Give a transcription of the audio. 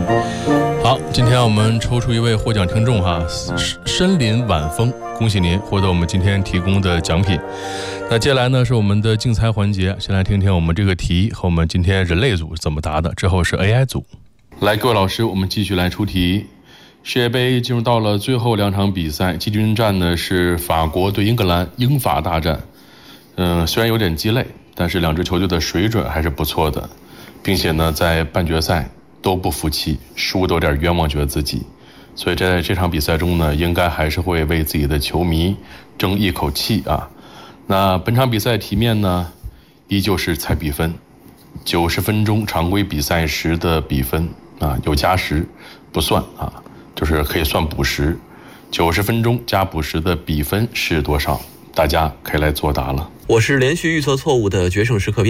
好，今天我们抽出一位获奖听众哈，深林晚风，恭喜您获得我们今天提供的奖品。那接下来呢是我们的竞猜环节，先来听听我们这个题和我们今天人类组是怎么答的，之后是 AI 组。来，各位老师，我们继续来出题。世界杯进入到了最后2场比赛，季军战呢是法国对英格兰，英法大战。虽然有点鸡肋，但是2支球队的水准还是不错的，并且呢在半决赛都不服气，输都有点冤枉觉得自己，所以在这场比赛中呢，应该还是会为自己的球迷争一口气啊。那本场比赛题面呢，依旧是猜比分，90分钟常规比赛时的比分啊，有加时不算啊，就是可以算补时。90分钟加补时的比分是多少？大家可以来作答了。 我是连续预测错误的决胜时刻